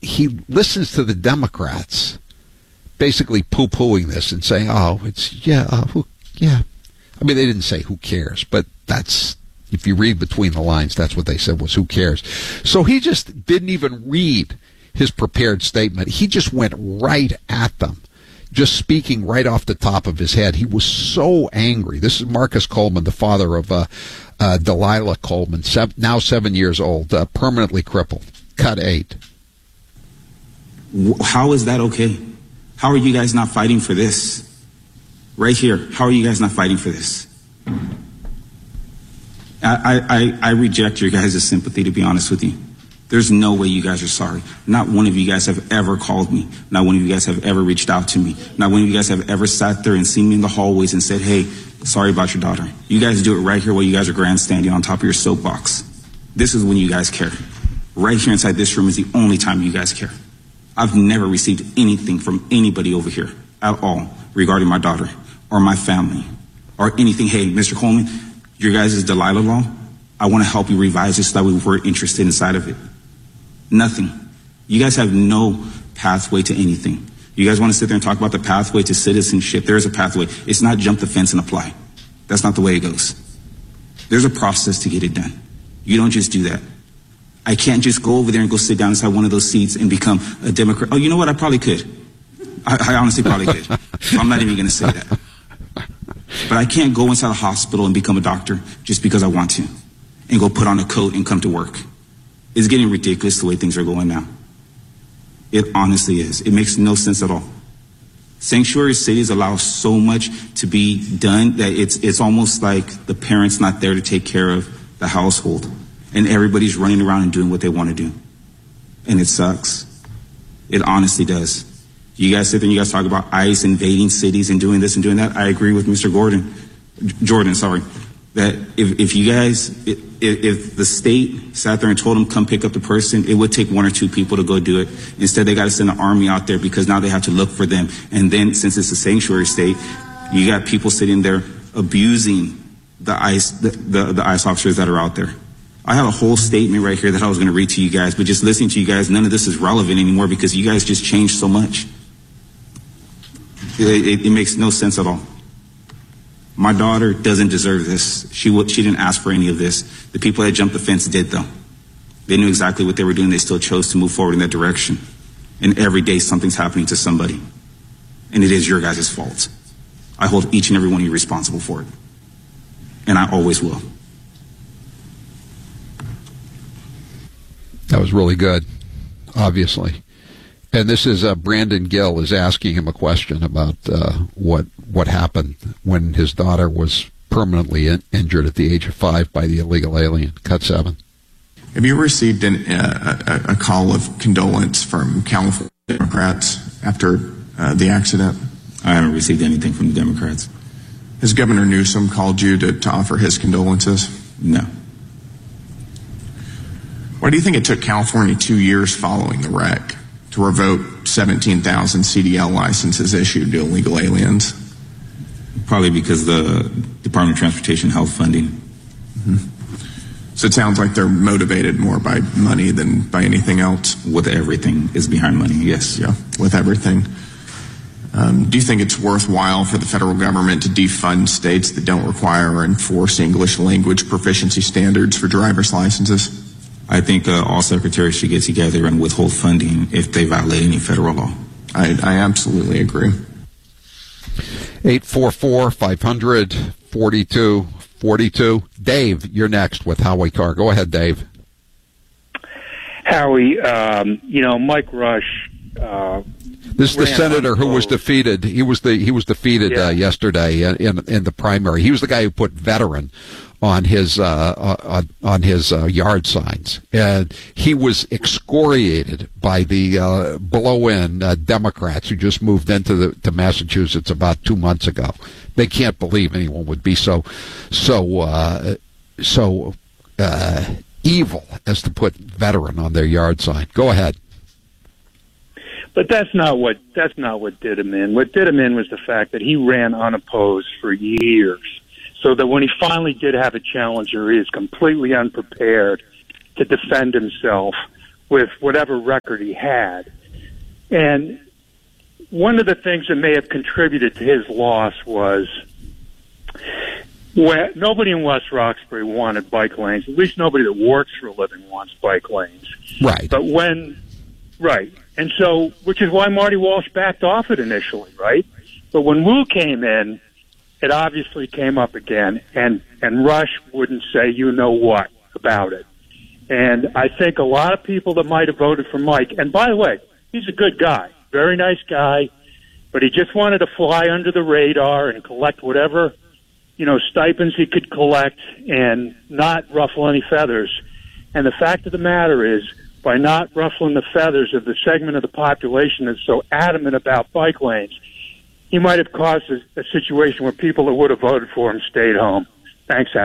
he listens to the Democrats basically poo-pooing this and saying, "Oh, it's yeah." I mean, they didn't say "who cares," but that's, if you read between the lines, that's what they said was "who cares." So he just didn't even read his prepared statement. He just went right at them, just speaking right off the top of his head. He was so angry. This is Marcus Coleman, the father of Delilah Coleman, now 7 years old, permanently crippled. Cut 8. How is that okay? How are you guys not fighting for this? Right here, how are you guys not fighting for this? I reject your guys' sympathy, to be honest with you. There's no way you guys are sorry. Not one of you guys have ever called me. Not one of you guys have ever reached out to me. Not one of you guys have ever sat there and seen me in the hallways and said, "Hey, sorry about your daughter." You guys do it right here while you guys are grandstanding on top of your soapbox. This is when you guys care. Right here inside this room is the only time you guys care. I've never received anything from anybody over here at all regarding my daughter or my family or anything. Hey, Mr. Coleman, your guys' Delilah law, I want to help you revise this so that we were interested inside of it. Nothing. You guys have no pathway to anything. You guys want to sit there and talk about the pathway to citizenship. There is a pathway. It's not jump the fence and apply. That's not the way it goes. There's a process to get it done. You don't just do that. I can't just go over there and go sit down inside one of those seats and become a Democrat. Oh, you know what? I probably could. I honestly probably could. So I'm not even going to say that. But I can't go inside a hospital and become a doctor just because I want to and go put on a coat and come to work. It's getting ridiculous the way things are going now. It honestly is. It makes no sense at all. Sanctuary cities allow so much to be done that it's almost like the parents not there to take care of the household, and everybody's running around and doing what they want to do. And it sucks. It honestly does. You guys sit there and you guys talk about ICE invading cities and doing this and doing that. I agree with Mr. Jordan, that if you guys, if the state sat there and told them come pick up the person, it would take 1 or 2 people to go do it. Instead, they got to send an army out there because now they have to look for them. And then since it's a sanctuary state, you got people sitting there abusing the ICE officers that are out there. I have a whole statement right here that I was going to read to you guys, but just listening to you guys, none of this is relevant anymore because you guys just changed so much. It makes no sense at all. My daughter doesn't deserve this. She didn't ask for any of this. The people that jumped the fence did, though. They knew exactly what they were doing. They still chose to move forward in that direction. And every day something's happening to somebody. And it is your guys' fault. I hold each and every one of you responsible for it. And I always will. That was really good, obviously. And this is Brandon Gill is asking him a question about what happened when his daughter was permanently injured at the age of 5 by the illegal alien. Cut 7. Have you received a call of condolence from California Democrats after the accident? I haven't received anything from the Democrats. Has Governor Newsom called you to offer his condolences? No. Why do you think it took California 2 years following the wreck to revoke 17,000 CDL licenses issued to illegal aliens? Probably because the Department of Transportation held funding. Mm-hmm. So it sounds like they're motivated more by money than by anything else. With everything is behind money, yes. Yeah, with everything. Do you think it's worthwhile for the federal government to defund states that don't require or enforce English language proficiency standards for driver's licenses? I think all secretaries should get together and withhold funding if they violate any federal law. I absolutely agree. 844-500-4242. Dave, you're next with Howie Carr. Go ahead, Dave. Howie, Mike Rush. This is the senator who was defeated. He was defeated yesterday in the primary. He was the guy who put veteran on his yard signs, and he was excoriated by the below-end Democrats who just moved into Massachusetts about 2 months ago. They can't believe anyone would be so evil as to put veteran on their yard sign. Go ahead. But that's not what did him in. What did him in was the fact that he ran unopposed for years, so that when he finally did have a challenger, he is completely unprepared to defend himself with whatever record he had. And one of the things that may have contributed to his loss was nobody in West Roxbury wanted bike lanes. At least nobody that works for a living wants bike lanes. Right. But and so, which is why Marty Walsh backed off it initially, right? But when Wu came in, it obviously came up again, and Rush wouldn't say you know what about it. And I think a lot of people that might have voted for Mike, and by the way, he's a good guy, very nice guy, but he just wanted to fly under the radar and collect whatever, stipends he could collect and not ruffle any feathers. And the fact of the matter is, by not ruffling the feathers of the segment of the population that's so adamant about bike lanes, he might have caused a situation where people that would have voted for him stayed home. Thanks, Al.